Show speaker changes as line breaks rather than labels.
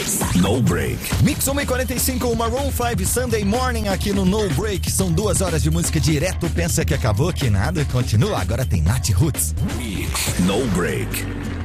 No Break. Mix 1:45, o Maroon 5 Sunday Morning aqui no No Break. São 2 horas de música direto. Pensa que acabou, que nada. Continua, agora tem Nath Roots.
No Break.